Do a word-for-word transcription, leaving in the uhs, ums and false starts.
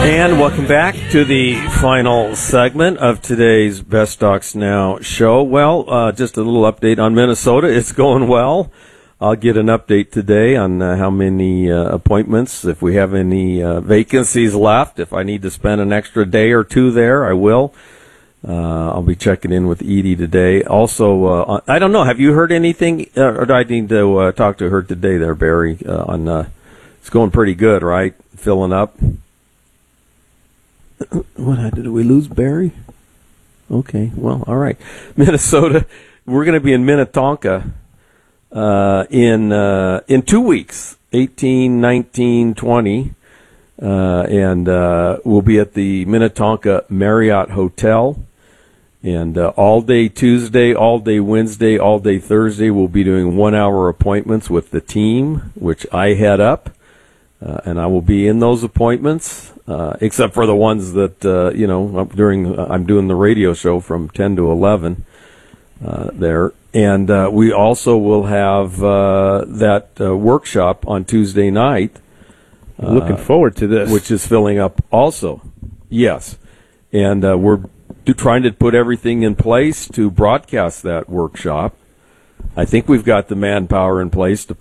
And welcome back to the final segment of today's Best Docs Now show. Well, uh, just a little update on Minnesota. It's going well. I'll get an update today on uh, how many uh, appointments, if we have any uh, vacancies left. If I need to spend an extra day or two there, I will. Uh, I'll be checking in with Edie today. Also, uh, I don't know, have you heard anything, uh, or do I need to uh, talk to her today there, Barry? Uh, on uh, it's going pretty good, right? Filling up. What, did we lose Barry? Okay, well, all right. Minnesota, we're going to be in Minnetonka uh, in uh, in two weeks, eighteen, nineteen, twenty, uh, and uh, we'll be at the Minnetonka Marriott Hotel. And uh, all day Tuesday, all day Wednesday, all day Thursday, we'll be doing one-hour appointments with the team, which I head up. Uh, and I will be in those appointments, uh, except for the ones that, uh, you know, during, uh, I'm doing the radio show from ten to eleven uh, there. And uh, we also will have uh, that uh, workshop on Tuesday night. Uh, Looking forward to this. Which is filling up also. Yes. And uh, we're trying to put everything in place to broadcast that workshop. I think we've got the manpower in place to